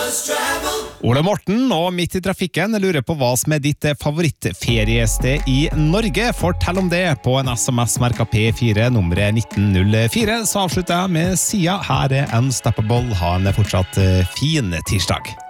Ole Morten, og midt i trafikken, lurer på hva som ditt favorittferiested i Norge. Fortell om det på en SMS merket P4, nummeret 1904. Så avslutter jeg med Sia. Her Unstoppable. Ha en fortsatt fin tirsdag.